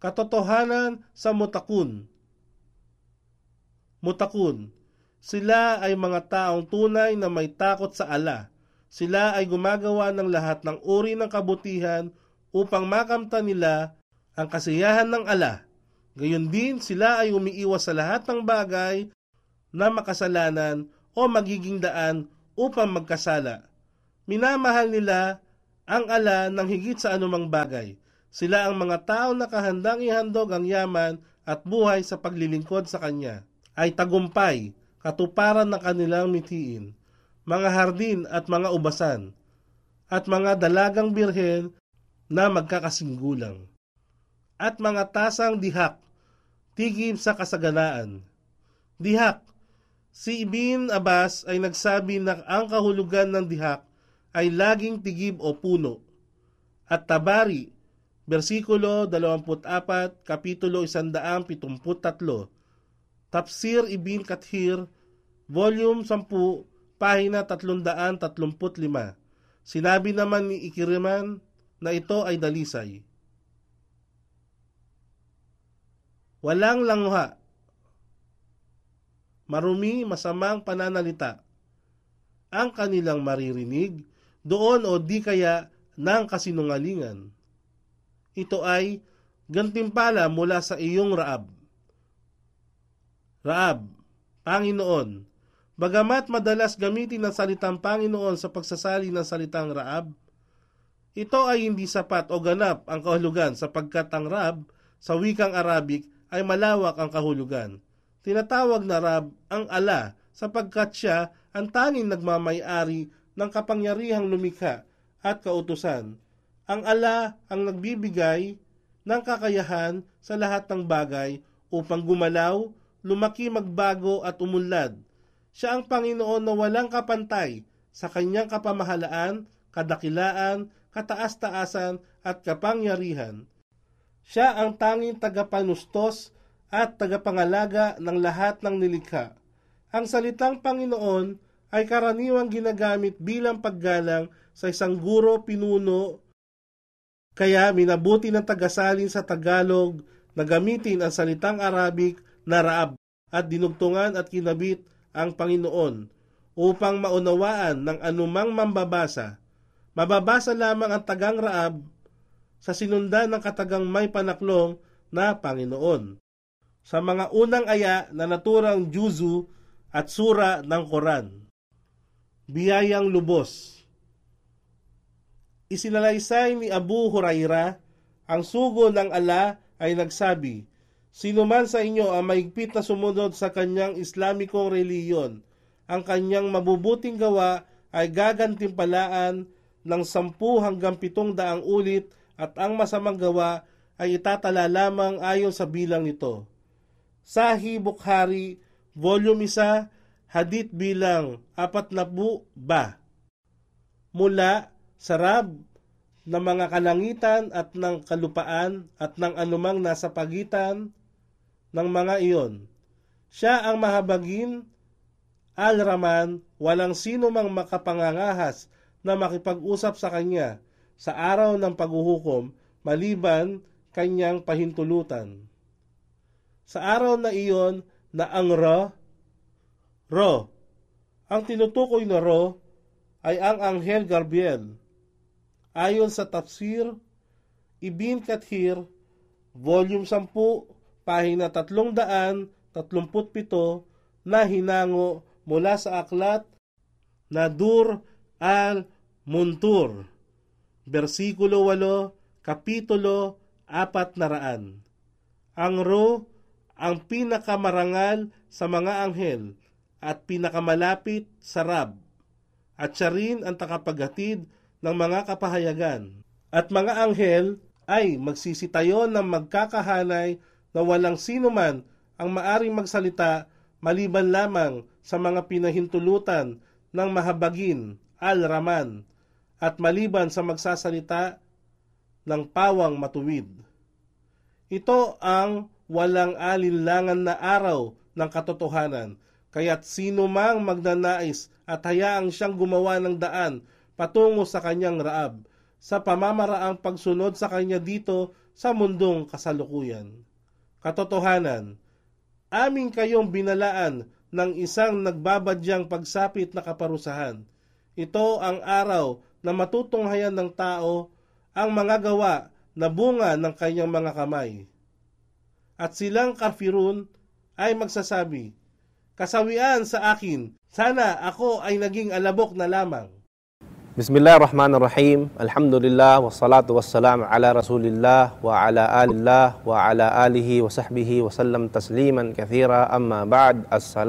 Katotohanan sa mutakun. Mutakun. Sila ay mga taong tunay na may takot sa Allah. Sila ay gumagawa ng lahat ng uri ng kabutihan upang makamtan nila ang kasiyahan ng Allah. Gayon din sila ay umiiwas sa lahat ng bagay na makasalanan o magiging daan upang magkasala. Minamahal nila ang Allah ng higit sa anumang bagay. Sila ang mga taong nakahandang ihandog ang yaman at buhay sa paglilingkod sa Kanya. Ay tagumpay, katuparan ng kanilang mithiin, mga hardin at mga ubasan, at mga dalagang birhen na magkakasinggulang, at mga tasang dihak, tigib sa kasaganaan. Dihak. Si Ibn Abbas ay nagsabi na ang kahulugan ng dihak ay laging tigib o puno. At Tabari, versikulo 24, kapitulo 173, Tafsir Ibn Kathir, volume 10, pahina 335. Sinabi naman ni Ikriman na ito ay dalisay. Walang langha. Marumi, masamang pananalita ang kanilang maririnig doon o di kaya ng kasinungalingan. Ito ay gantimpala mula sa iyong Raab. Raab, Panginoon. Bagamat madalas gamitin ang salitang Panginoon sa pagsasali ng salitang Raab, ito ay hindi sapat o ganap ang kahulugan sapagkat ang Raab sa wikang Arabic ay malawak ang kahulugan. Tinatawag na Rab ang Allah sapagkat siya ang tanging nagmamay-ari ng kapangyarihang lumikha at kautusan. Ang Allah ang nagbibigay ng kakayahan sa lahat ng bagay upang gumalaw, lumaki, magbago at umunlad. Siya ang Panginoon na walang kapantay sa kanyang kapamahalaan, kadakilaan, kataas-taasan at kapangyarihan. Siya ang tanging tagapanustos at tagapangalaga ng lahat ng nilikha. Ang salitang Panginoon ay karaniwang ginagamit bilang paggalang sa isang guro pinuno, kaya minabuti ng tagasalin sa Tagalog na gamitin ang salitang Arabic na Raab at dinugtungan at kinabit ang Panginoon upang maunawaan ng anumang mambabasa. Mababasa lamang ang tagang Raab sa sinundan ng katagang may panaklong na Panginoon sa mga unang aya na naturang juzu at sura ng Quran. Biyayang lubos. Isinalaysay ni Abu Huraira, ang sugo ng Allah ay nagsabi, sino man sa inyo ang maigpit na sumunod sa kanyang Islamikong reliyon, ang kanyang mabubuting gawa ay gagantimpalaan ng 10 hanggang 700 ulit at ang masamang gawa ay itatala lamang ayon sa bilang nito. Sahih Bukhari, volume 1, hadith bilang 40 ba. Mula sa Rab ng mga kalangitan at ng kalupaan at ng anumang nasa pagitan ng mga iyon. Siya ang mahabagin, Al-Rahman, walang sino mang makapangangahas na makipag-usap sa kanya sa araw ng paghuhukom maliban kanyang pahintulutan. Sa araw na iyon na ang Ro, ang tinutukoy na Ro ay ang Anghel Gabriel. Ayon sa Tafsir Ibn Kathir, volume 10, pahina 337 na hinango mula sa aklat na Dur al-Muntur, versikulo 8, kapitulo 400. Ang Ro ang pinakamarangal sa mga anghel at pinakamalapit sa Rab, at siya rin ang takapaghatid ng mga kapahayagan. At mga anghel ay magsisitayo ng magkakahanay na walang sino man ang maaring magsalita maliban lamang sa mga pinahintulutan ng mahabagin, Al-Rahman, at maliban sa magsasalita ng pawang matuwid. Ito ang walang alinlangan na araw ng katotohanan, kaya't sino mang magnanais at hayaang siyang gumawa ng daan patungo sa kanyang Raab, sa pamamaraang pagsunod sa kanya dito sa mundong kasalukuyan. Katotohanan, amin kayong binalaan ng isang nagbabadyang pagsapit na kaparusahan. Ito ang araw na matutunghayan ng tao ang mga gawa na bunga ng kanyang mga kamay. At silang kafirun ay magsasabi, kasawian sa akin, sana ako ay naging alabok na lamang. Bismillahirrahmanirrahim. Alhamdulillah wassalatu wassalamu ala Rasulillah wa ala alillah wa ala alihi wa sahbihi wa sallam tasliman kathira amma ba'd.